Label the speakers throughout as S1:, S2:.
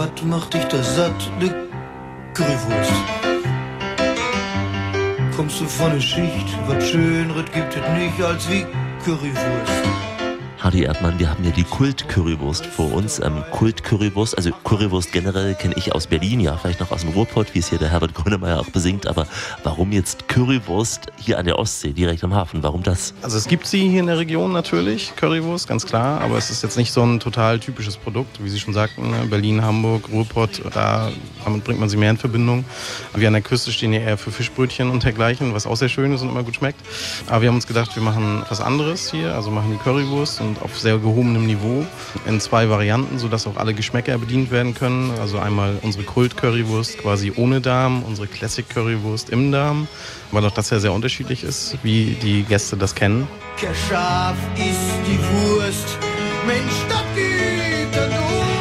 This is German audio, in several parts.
S1: was macht dich da satt? Ne Currywurst. Kommst du von der Schicht, was Schöneres gibt es nicht als wie Currywurst.
S2: Hardy Erdmann, wir haben ja die Kult-Currywurst vor uns. Kult-Currywurst, also Currywurst generell kenne ich aus Berlin, ja, vielleicht noch aus dem Ruhrpott, wie es hier der Herbert Grönemeyer auch besingt. Aber warum jetzt Currywurst hier an der Ostsee, direkt am Hafen? Warum das?
S3: Also es gibt sie hier in der Region natürlich, Currywurst, ganz klar. Aber es ist jetzt nicht so ein total typisches Produkt, wie Sie schon sagten. Ne? Berlin, Hamburg, Ruhrpott, damit bringt man sie mehr in Verbindung. Wir an der Küste stehen ja eher für Fischbrötchen und dergleichen, was auch sehr schön ist und immer gut schmeckt. Aber wir haben uns gedacht, wir machen was anderes hier, also machen die Currywurst und auf sehr gehobenem Niveau in 2 Varianten, sodass auch alle Geschmäcker bedient werden können. Also einmal unsere Kult-Currywurst quasi ohne Darm, unsere Classic-Currywurst im Darm, weil auch das ja sehr unterschiedlich ist, wie die Gäste das kennen.
S1: Kein Schaf ist die Wurst, Mensch, das geht dann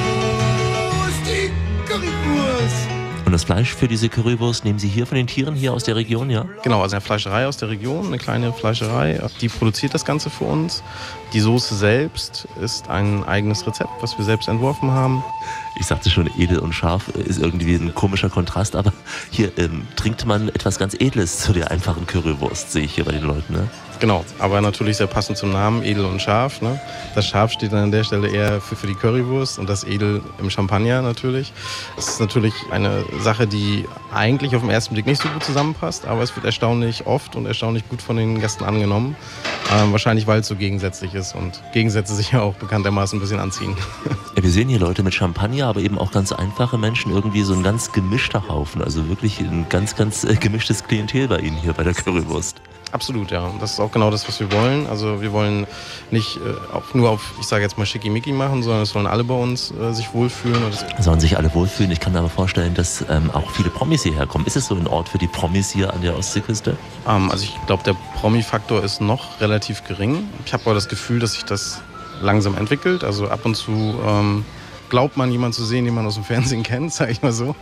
S1: los, die Currywurst.
S2: Und das Fleisch für diese Currywurst nehmen Sie hier von den Tieren hier aus der Region, ja?
S3: Genau, also eine Fleischerei aus der Region, eine kleine Fleischerei, die produziert das Ganze für uns. Die Soße selbst ist ein eigenes Rezept, was wir selbst entworfen haben.
S2: Ich sagte schon, edel und scharf ist irgendwie ein komischer Kontrast, aber hier trinkt man etwas ganz Edles zu der einfachen Currywurst, sehe ich hier bei den Leuten, ne?
S3: Genau, aber natürlich sehr passend zum Namen, edel und scharf. Ne? Das Scharf steht dann an der Stelle eher für die Currywurst und das Edel im Champagner natürlich. Das ist natürlich eine Sache, die eigentlich auf den ersten Blick nicht so gut zusammenpasst, aber es wird erstaunlich oft und erstaunlich gut von den Gästen angenommen. Wahrscheinlich, weil es so gegensätzlich ist und Gegensätze sich ja auch bekanntermaßen ein bisschen anziehen.
S2: Ja, wir sehen hier Leute mit Champagner, aber eben auch ganz einfache Menschen, irgendwie so ein ganz gemischter Haufen, also wirklich ein ganz, ganz gemischtes Klientel bei Ihnen hier bei der Currywurst.
S3: Absolut, ja. Das ist auch genau das, was wir wollen. Also wir wollen nicht nur auf, ich sage jetzt mal, Schickimicki machen, sondern es sollen alle bei uns sich wohlfühlen.
S2: Sollen sich alle wohlfühlen. Ich kann mir aber vorstellen, dass auch viele Promis hierher kommen. Ist es so ein Ort für die Promis hier an der Ostseeküste?
S3: Also ich glaube, der Promi-Faktor ist noch relativ gering. Ich habe aber das Gefühl, dass sich das langsam entwickelt. Also ab und zu glaubt man, jemanden zu sehen, den man aus dem Fernsehen kennt, sage ich mal so.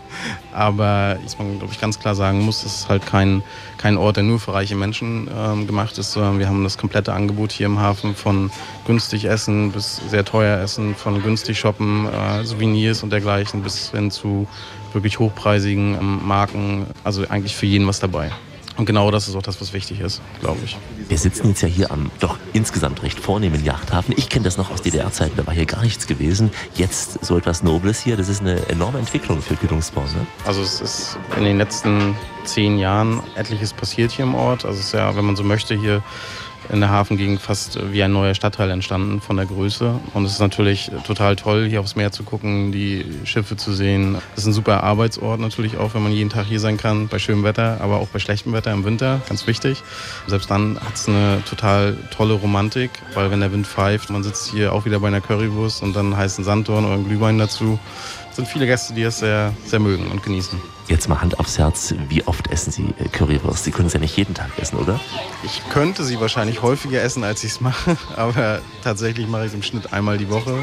S3: Aber was man, glaube ich, ganz klar sagen muss, das ist halt kein Ort, der nur für reiche Menschen gemacht ist, sondern wir haben das komplette Angebot hier im Hafen von günstig essen bis sehr teuer essen, von günstig shoppen, Souvenirs und dergleichen bis hin zu wirklich hochpreisigen Marken. Also eigentlich für jeden was dabei. Und genau das ist auch das, was wichtig ist, glaube ich.
S2: Wir sitzen jetzt ja hier am doch insgesamt recht vornehmen Yachthafen. Ich kenne das noch aus DDR-Zeiten, da war hier gar nichts gewesen. Jetzt so etwas Nobles hier, das ist eine enorme Entwicklung für Kühlungsborn, ne?
S3: Also es ist in den letzten 10 Jahren etliches passiert hier im Ort. Also es ist ja, wenn man so möchte, hier in der Hafengegend fast wie ein neuer Stadtteil entstanden von der Größe. Und es ist natürlich total toll, hier aufs Meer zu gucken, die Schiffe zu sehen. Es ist ein super Arbeitsort natürlich auch, wenn man jeden Tag hier sein kann, bei schönem Wetter, aber auch bei schlechtem Wetter im Winter, ganz wichtig. Selbst dann hat es eine total tolle Romantik, weil wenn der Wind pfeift, man sitzt hier auch wieder bei einer Currywurst und dann heißen Sanddorn oder einen Glühwein dazu. Es sind viele Gäste, die es sehr, sehr mögen und genießen.
S2: Jetzt mal Hand aufs Herz, wie oft essen Sie Currywurst? Sie können es ja nicht jeden Tag essen, oder?
S3: Ich könnte sie wahrscheinlich häufiger essen, als ich es mache, aber tatsächlich mache ich es im Schnitt einmal die Woche,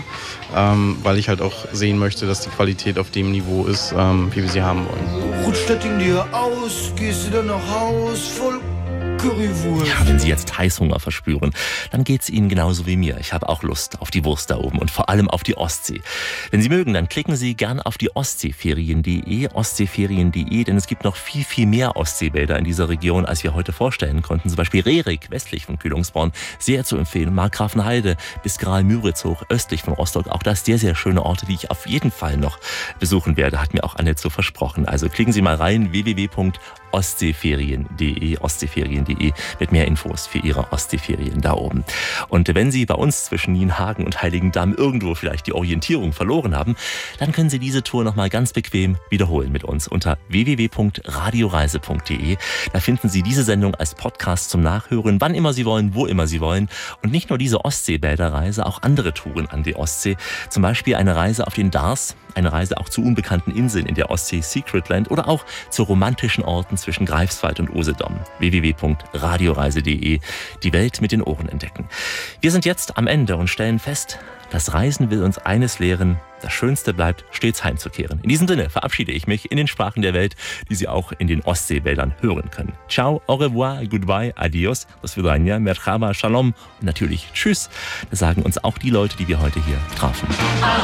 S3: weil ich halt auch sehen möchte, dass die Qualität auf dem Niveau ist, wie wir sie haben wollen.
S1: Rutscht das Ding dir aus, gehst du dann nach Haus voll Currywurst.
S2: Ja, wenn Sie jetzt Heißhunger verspüren, dann geht's Ihnen genauso wie mir. Ich habe auch Lust auf die Wurst da oben und vor allem auf die Ostsee. Wenn Sie mögen, dann klicken Sie gern auf die ostseeferien.de, denn es gibt noch viel, viel mehr Ostseebäder in dieser Region, als wir heute vorstellen konnten. Zum Beispiel Rerik, westlich von Kühlungsborn, sehr zu empfehlen. Markgrafenheide bis Graal-Müritz hoch, östlich von Rostock. Auch das sehr, sehr schöne Orte, die ich auf jeden Fall noch besuchen werde, hat mir auch Annette so versprochen. Also klicken Sie mal rein, www.ostseeferien.de mit mehr Infos für Ihre Ostseeferien da oben. Und wenn Sie bei uns zwischen Nienhagen und Heiligendamm irgendwo vielleicht die Orientierung verloren haben, dann können Sie diese Tour nochmal ganz bequem wiederholen mit uns unter www.radioreise.de. Da finden Sie diese Sendung als Podcast zum Nachhören, wann immer Sie wollen, wo immer Sie wollen. Und nicht nur diese Ostseebäderreise, auch andere Touren an die Ostsee. Zum Beispiel eine Reise auf den Dars, eine Reise auch zu unbekannten Inseln in der Ostsee Secretland oder auch zu romantischen Orten zwischen Greifswald und Usedom. www.radioreise.de. Die Welt mit den Ohren entdecken. Wir sind jetzt am Ende und stellen fest, das Reisen will uns eines lehren: Das Schönste bleibt, stets heimzukehren. In diesem Sinne verabschiede ich mich in den Sprachen der Welt, die Sie auch in den Ostseewäldern hören können. Ciao, au revoir, goodbye, adios, do svidania, merhaba, shalom und natürlich tschüss. Das sagen uns auch die Leute, die wir heute hier trafen.